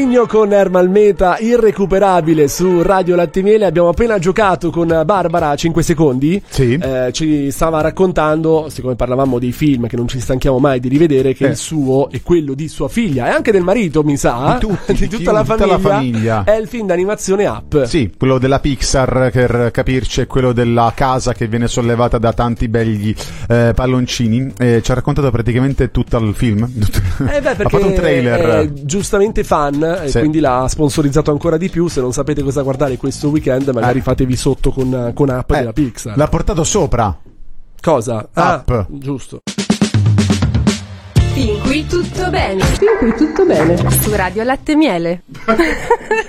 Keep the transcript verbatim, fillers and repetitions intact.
Cigno con Ermal Meta, irrecuperabile su Radio Latte e Miele. Abbiamo appena giocato con Barbara cinque secondi. Sì. Eh, ci stava raccontando, siccome parlavamo dei film che non ci stanchiamo mai di rivedere, che eh. il suo e quello di sua figlia e anche del marito, mi sa, di, tutti, di, di tutta, la, tutta famiglia, la famiglia, è il film d'animazione Up. Sì, quello della Pixar, per capirci, è quello della casa che viene sollevata da tanti begli eh, palloncini. Eh, ci ha raccontato praticamente tutto il film. Eh beh, ha fatto un trailer. È giustamente fan, sì. e quindi l'ha sponsorizzato ancora di più. Se non sapete cosa guardare questo weekend, magari eh. fatevi sotto con, con Up eh. della Pixar. L'ha portato sopra. Cosa? Up. Ah, giusto. Fin qui tutto bene. Fin qui tutto bene. Su Radio Latte e Miele.